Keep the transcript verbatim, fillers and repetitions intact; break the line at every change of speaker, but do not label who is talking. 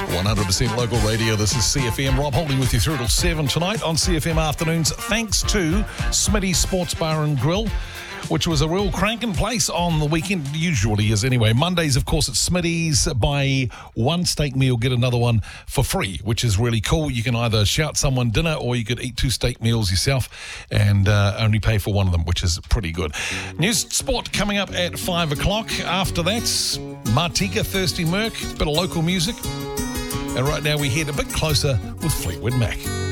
one hundred percent local radio. This is C F M. Rob Holding with you through till seven tonight on C F M Afternoons. Thanks to Smitty's Sports Bar and Grill, which was a real cranking place on the weekend, usually is anyway. Mondays, of course, at Smitty's. Buy one steak meal, get another one for free, which is really cool. You can either shout someone dinner or you could eat two steak meals yourself and uh, only pay for one of them, which is pretty good. News Sport coming up at five o'clock. After that, Martika, Thirsty Merc, bit of local music. And right now we head a bit closer with Fleetwood Mac.